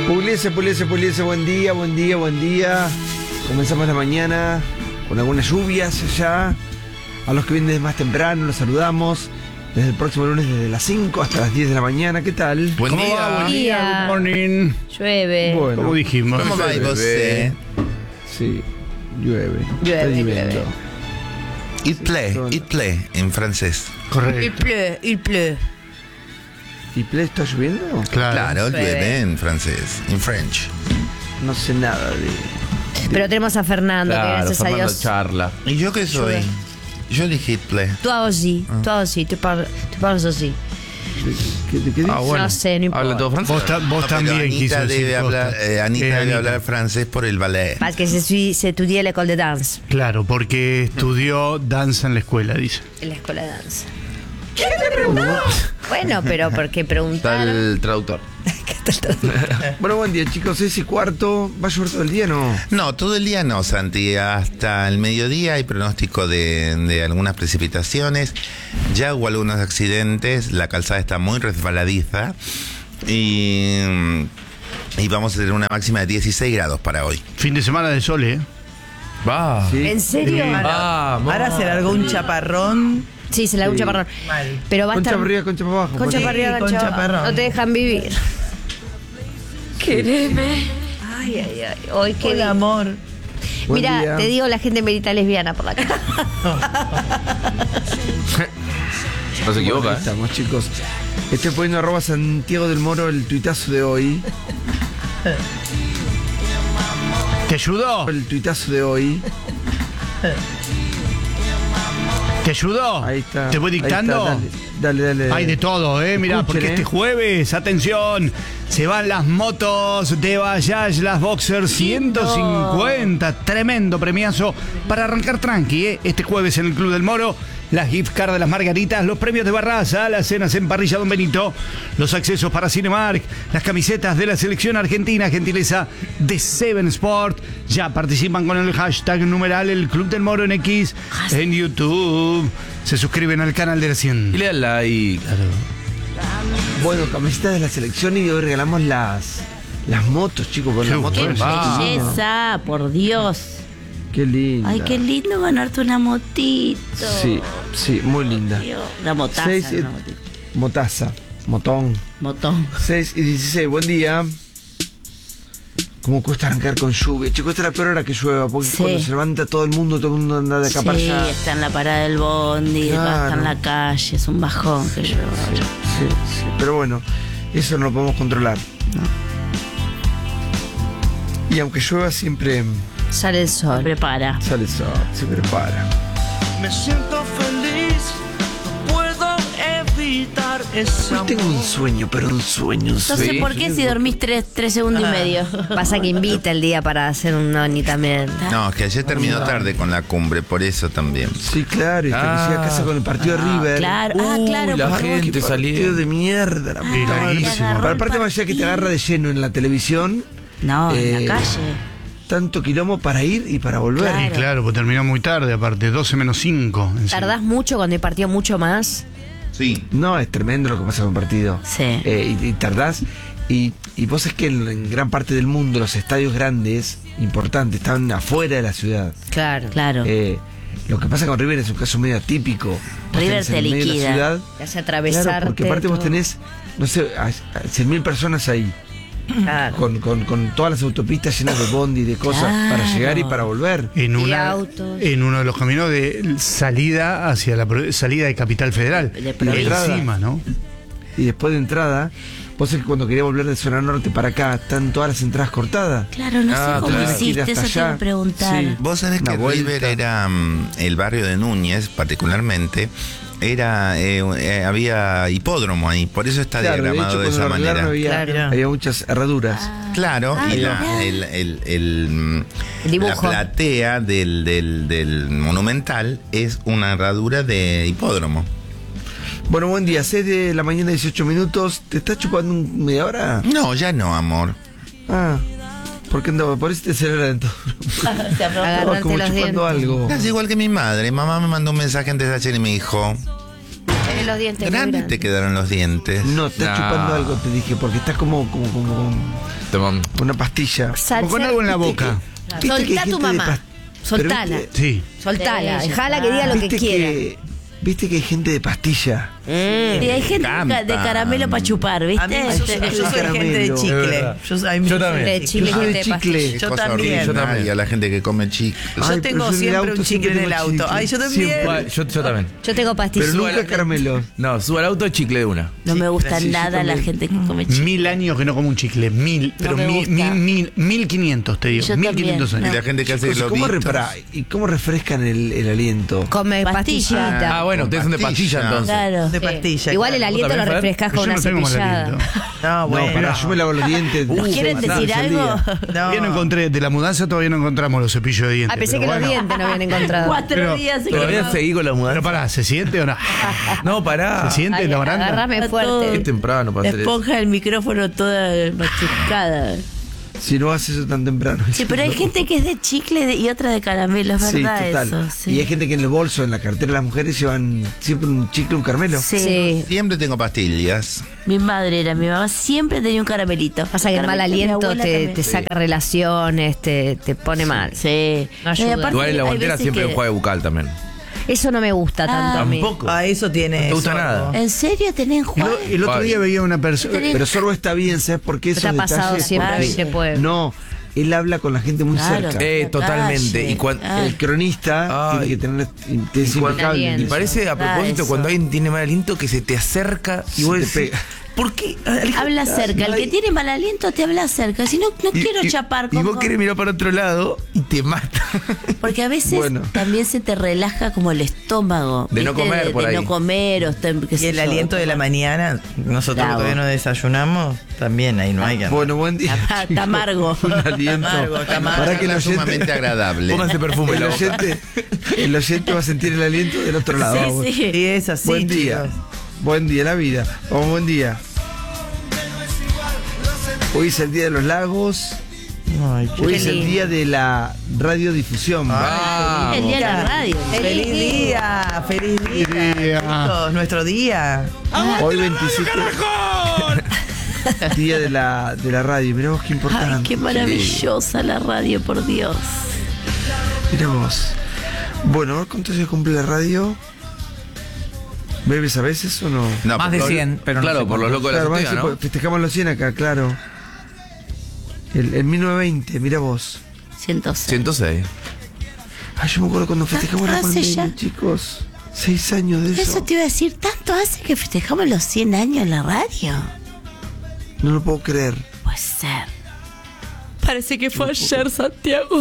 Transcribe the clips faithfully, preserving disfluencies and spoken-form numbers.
Pugliese, Pugliese, Pugliese, buen día, buen día, buen día. Comenzamos la mañana con algunas lluvias ya. A los que vienen desde más temprano los saludamos. Desde el próximo lunes desde las cinco hasta las diez de la mañana. ¿Qué tal? Buen ¿Cómo día. va? Buen día. día. Good morning. Llueve. Bueno, Como dijimos. ¿Cómo va você? sí, llueve. Llueve, Está lloviendo. llueve. Il pleut, il pleut en francés. Il Correcto. pleut, il pleut. ¿Y Play está lloviendo? Claro. Claro, Llueve. llueve en francés, en French. No sé nada de... Pero tenemos a Fernando, que gracias a Dios. charla. ¿Y yo qué soy? Llueve. Yo dije il pleut. Toi aussi, toi aussi, tu parles, tu parles aussi. ¿Qué, qué, qué dices? Ah, bueno. No sé, no importa. ¿Habla todo francés? Vos, ta- vos No, pero también quiso Anita decir debe hablar, Costa. eh, Anita Eh, debe Anita. hablar francés por el ballet. Parce que je suis, c'est étudié à l'école de danse. Claro, porque estudió danza en la escuela, dice. En la escuela de danza. Bueno, pero porque Está preguntaron. el traductor. Bueno, buen día, chicos. Seis y cuarto. ¿Va a llover todo el día, no? No, todo el día no, Santi. Hasta el mediodía hay pronóstico de, de algunas precipitaciones. Ya hubo algunos accidentes. La calzada está muy resbaladiza. Y, y vamos a tener una máxima de dieciséis grados para hoy. Fin de semana de sol, ¿eh? Va. Sí. ¿En serio? Vamos. Ahora se largó un chaparrón. Sí, se le da un Sí. chaparrón. Mal. Pero va a Concha estar. para arriba, concha para abajo. Concha Bueno. para arriba, Sí, concha con abajo. chaparrón. No te dejan vivir. Quereme. Ay, ay, ay. Hoy qué Hola, día. amor. Buen Mira, día. te digo, la gente merita lesbiana por la cara. No se equivoca, Ahí ¿eh? estamos, chicos. Estoy poniendo arroba Santiago del Moro el tuitazo de hoy. ¿Te ayudó? El tuitazo de hoy. ¿Te ayudó? Ahí está. ¿Te voy Ahí dictando? está, Dale, dale, dale. Hay de todo, ¿eh? Mirá, Escuchen, porque ¿eh? este jueves, atención, se van las motos de Bajaj, las Boxer ciento cincuenta. Tremendo premiazo para arrancar tranqui, ¿eh? Este jueves en el Club del Moro. Las gift card de las Margaritas, los premios de Barraza, las cenas en Parrilla Don Benito, los accesos para Cinemark, las camisetas de la selección argentina, gentileza de Seven Sport. Ya participan con el hashtag numeral el Club del Moro en X, en YouTube. Se suscriben al canal de la cien. Y le dan like. Bueno, camisetas de la selección y hoy regalamos las, las motos, chicos. Con Qué las motos. bueno. Ah. Belleza, por Dios. Qué linda. Ay, qué lindo ganarte una motito. Sí, sí, muy linda. Dios, una motaza, Seis, eh, una motito. Motaza, motón. Motón. seis y dieciséis, buen día. ¿Cómo cuesta arrancar con lluvia? Chicos, esta es la peor hora que llueva, porque Sí. cuando se levanta todo el mundo, todo el mundo anda de acá para Sí, allá. está en la parada del bondi, Claro. está en la calle, es un bajón que llueva. Sí, sí, pero bueno, eso no lo podemos controlar. Y aunque llueva, siempre Sale el sol. Prepara. sale el sol, se prepara. Me siento feliz, no puedo evitar esa Hoy tengo un sueño, pero un sueño, un No sueño. sé por qué si dormís tres, tres segundos y medio. Pasa que invita el día para hacer un noni también. No, es que ayer terminó tarde con la cumbre, por eso también. Sí, claro, y hasta que Ah. llega a casa con el partido de River. Claro, ah, Uy, claro. la por- gente Qué partido salió. de mierda, la puta Sí, madre. larguísimo. Pero aparte más allá que te agarra de lleno en la televisión, No, en Eh, la calle. tanto quilombo para ir y para volver. Claro. Y claro, pues terminó muy tarde, aparte, doce menos cinco. ¿Tardás mucho cuando hay partido mucho más? Sí. No, es tremendo lo que pasa con un partido. Sí. Eh, y, y tardás. Y, y vos es que en, en gran parte del mundo los estadios grandes, importantes, están afuera de la ciudad. Claro. Claro. Eh, lo que pasa con River es un caso medio atípico. Vos River tenés en te el medio de la liquida. ciudad. Te hace atravesarte. Claro, porque aparte vos todo. tenés, no sé, a, cien mil personas ahí. Claro. Con, con, con todas las autopistas llenas de bondi y de cosas Claro. para llegar y para volver. En, Y una, autos. en uno de los caminos de salida hacia la pro- salida de Capital Federal. De Y provincia. encima, ¿no? Y después de entrada, vos es que cuando quería volver de zona norte para acá, están todas las entradas cortadas. Claro, no Ah, sé cómo claro. hiciste, Hasta eso te iba allá. a preguntar. Sí. Vos sabés Una que vuelta. River era mm, el barrio de Núñez, particularmente, era eh, eh, había hipódromo ahí, por eso está Claro, de diagramado hecho, de, cuando esa lo arreglaron manera. había, Claro. había muchas herraduras. Claro, Ah, y mirá. la, el, el, el, mm, El dibujo. la platea del, del, del Monumental es una herradura de hipódromo. Bueno, buen día, seis de la mañana, dieciocho minutos. ¿Te estás chupando un media hora? No, ya no, amor. Ah, ¿por qué andaba? Por eso te celebran todo. Estaba Agarrarte como los chupando dientes. algo. Es igual que mi madre. Mamá me mandó un mensaje antes de ayer y me dijo: los dientes muy Grandes te grandes. quedaron los dientes. No, estás No. chupando algo, te dije, porque estás como, como, como con Toma. una pastilla. O con algo en la boca. ¿Viste que hay Soltá a tu gente de mamá. pas- Soltala. pero viste- Sí. Soltala. Sí, Dejala que diga lo que viste quiera. que- Viste que hay gente de pastilla. Y hay gente encanta. de caramelo para chupar, ¿viste? A mí, yo, Este, yo soy caramelo. gente de Es chicle. verdad. Yo, a mí me Yo gusta también. el De chicle, Yo soy gente de de pastilla. chicle. Yo Cosa también. horrible, Yo también. Y a la gente que come chicle. Yo Ay, pero tengo yo en el siempre auto un chicle en el tengo auto. chicle. Ay, yo también. Siempre. Yo, yo también. Yo tengo Pero pastillas. nunca caramelo. No, subo al auto, chicle de una. no me gusta sí, yo nada la también. gente que come chicle. Mil años que no como un chicle. Mil. Pero me mil, gusta. mil, mil, mil quinientos, te digo. Yo Mil quinientos también, Y años. la gente que hace Chicos, ¿cómo, globitos. repara- ¿Y cómo refrescan el, el aliento? Come Pastilla. pastillita. Ah, bueno, Con ustedes son de pastilla. pastilla entonces. Claro. De Sí. pastilla. Igual el claro. aliento lo también, Fer? refrescas con Yo una no tengo mal cepillada. aliento. No, bueno. No, pará, yo me lavo los dientes. Uh, seis ¿Quieren veces decir al día. algo? No. Todavía no encontré, de la mudanza todavía no encontramos los cepillos de dientes. Ah, pensé pero que bueno. los dientes no habían encontrado. Cuatro Pero- días se ¿Todavía quedó. seguí con la Pero mudanza? pará, ¿se siente o no? No, pará. ¿Se siente Ay, la baranda? agárrame Está todo- fuerte. Es temprano para La hacer eso. esponja del micrófono toda machucada. Si no haces eso tan temprano. Sí, pero hay gente que es de chicle de- y otra de caramelo, es Sí, verdad total. eso. Sí. Y hay gente que en el bolso, en la cartera de las mujeres, llevan siempre un chicle, un caramelo. Sí. Sí. Siempre tengo pastillas. Mi madre era, mi mamá siempre tenía un caramelito. Pasa que el mal Caramelo, mi aliento abuela te, también. te saca relaciones, te, te pone mal. Sí. No ayuda. y aparte Igual en la hay guantera veces siempre que- un juego bucal también. Eso no me gusta tanto a mí. Tampoco. Ah, eso tiene. No te gusta eso. nada. ¿En serio tenés El, Juan? o- el otro Ay. día veía una persona. Tenés- Pero Sorbo está bien, ¿sabes por qué? Te Esos ha pasado detalles, siempre, porque- viste, pues. No, él habla con la gente muy Claro. cerca. Eh, La totalmente. calle. Y cuan- Ah. El cronista Ay. tiene que tener. Es Y cuando- impecable. Bien. Y parece a Ah, propósito eso. cuando alguien tiene mal aliento que se te acerca y Se vos te decís, pega. ¿por qué? Alejandro? Habla cerca. El que tiene mal aliento te habla cerca. Si no, no Y- quiero y- chapar Y con vos querés mirar para otro lado y te mata. Porque a veces Bueno. también se te relaja como el estómago. De no ¿viste? comer de, por de ahí. no comer o esté- qué Y sé el yo, aliento de la tomar. mañana, nosotros que Bravo. todavía no desayunamos, también ahí no hay que andar. Bueno, buen día. Está- está amargo. Un aliento. Está amargo, está amargo. Para que el Charla oyente, sumamente agradable. Pónganse perfume en el la boca. oyente, el oyente va a sentir el aliento del otro lado. Vamos. Sí, sí. Y es así, Buen día. chicos. Buen día, la vida. Vamos, buen día. Hoy es el día de los lagos. Ay, qué Hoy es el lindo. día de la radiodifusión. Ah, El día de la radio. Feliz día, feliz día. Feliz día. chicos, nuestro día. Hoy veintisiete. Día de la, de la radio. Mirá vos qué importante. Ay, qué maravillosa la radio, por Dios. Mirá vos. Bueno, ¿cuántos años cumple la radio? ¿Bebes a veces o no? No, Más de por- cien, pero no claro, sé por los cuánto. locos de la Claro, azotea, más que ¿no? festejamos los cien acá, claro. El, el mil novecientos veinte, mira vos. ciento seis. ciento seis. Ay, yo me acuerdo cuando festejamos la Hace pandemia, ya- chicos. Seis años de eso. Eso te iba a decir, ¿tanto hace que festejamos los cien años en la radio? No lo puedo creer. Puede ser. Parece que fue ayer, Santiago.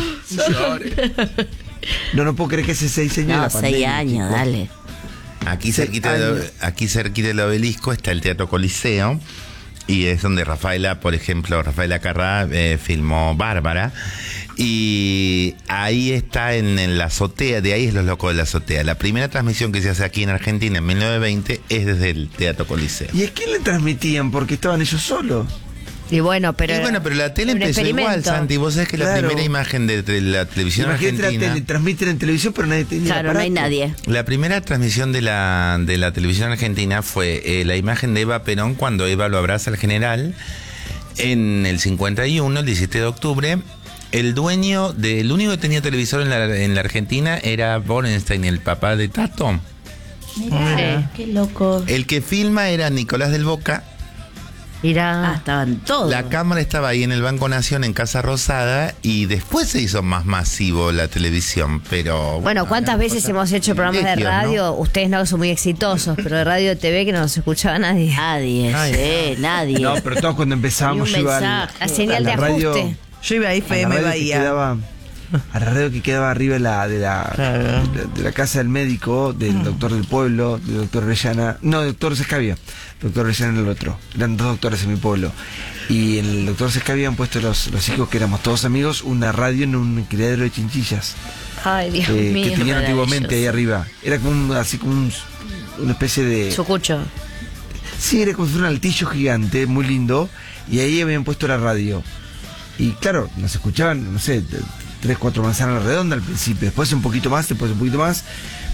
No, no puedo creer que hace seis años de No, la seis pandemia, años, chicos. dale. Aquí Seis cerquita, del, años. aquí cerquita del obelisco está el Teatro Coliseo y es donde Rafaela, por ejemplo, Rafaela Carrá eh, filmó Bárbara y ahí está en, en la azotea, de ahí es Los Locos de la Azotea. La primera transmisión que se hace aquí en Argentina en mil novecientos veinte es desde el Teatro Coliseo. ¿Y a quién le transmitían? Porque estaban ellos solos. Y bueno, pero. y bueno, pero la tele un empezó igual, experimento. Santi. Vos sabés que la Claro. primera imagen de, de la televisión Imagínate la argentina... tele, transmiten en televisión, pero nadie tenía Claro, no hay aparato. nadie. La primera transmisión de la, de la televisión argentina fue eh, la imagen de Eva Perón cuando Eva lo abraza al general en el cincuenta y uno, el diecisiete de octubre. El dueño del único que tenía televisor en la, en la Argentina era Borenstein, el papá de Tato. Mirá, qué loco. El que filma era Nicolás del Boca. Ah, Mirá. estaban todos. La cámara estaba ahí en el Banco Nación, en Casa Rosada, y después se hizo más masivo la televisión, pero... Bueno, ¿cuántas veces cosa- hemos hecho programas de privilegios, ¿no? radio? Ustedes no son muy exitosos, pero de radio y T V que no nos escuchaba nadie. Nadie, sí, nadie. No, pero todos cuando empezábamos Ni yo un iba al- mensaje. La señal a la de radio- ajuste. Yo iba a a la F M radio que Bahía. quedaba, a la radio que quedaba arriba de la, de la, Claro. de la, de la casa del médico, del doctor del pueblo, del doctor Orellana, no, del doctor Sescavia, doctor Orellana era el otro, eran dos doctores en mi pueblo. Y en el doctor Sescavia han puesto los, los hijos que éramos todos amigos, una radio en un criadero de chinchillas Ay, Dios eh, mío. que tenían antiguamente ahí maravilloso. arriba. Era como un- así como un- una especie de... Sucucho. Sí, era como si fuera un altillo gigante, muy lindo, y ahí habían puesto la radio. Y claro, nos escuchaban, no sé, t- tres, cuatro manzanas redondas al principio, después un poquito más, después un poquito más,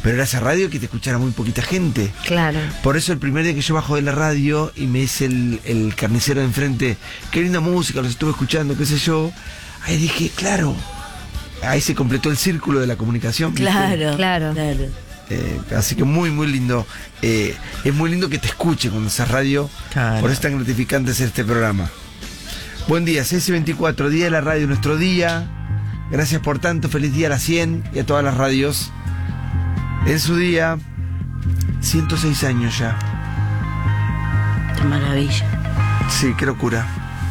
pero era esa radio que te escuchara muy poquita gente. Claro. Por eso el primer día que yo bajo de la radio y me dice el, el carnicero de enfrente, qué linda música, los estuve escuchando, qué sé yo, ahí dije, claro, ahí se completó el círculo de la comunicación. ¿viste? Claro, Claro. claro. Eh, así que muy, muy lindo. Eh, es muy lindo que te escuche cuando haces radio. Claro. Por eso es tan gratificante hacer este programa. Buen día, C S veinticuatro, Día de la Radio, nuestro día. Gracias por tanto, feliz día a las cien y a todas las radios. En su día, ciento seis años ya. Qué maravilla. Sí, qué locura.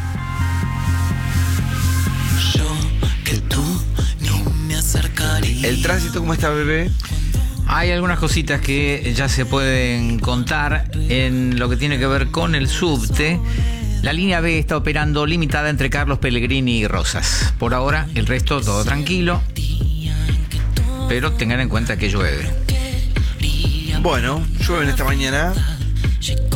¿El tránsito cómo está, bebé? Hay algunas cositas que ya se pueden contar en lo que tiene que ver con el subte. La línea B está operando limitada entre Carlos Pellegrini y Rosas. Por ahora, el resto todo tranquilo. Pero tengan en cuenta que llueve. Bueno, llueve en esta mañana.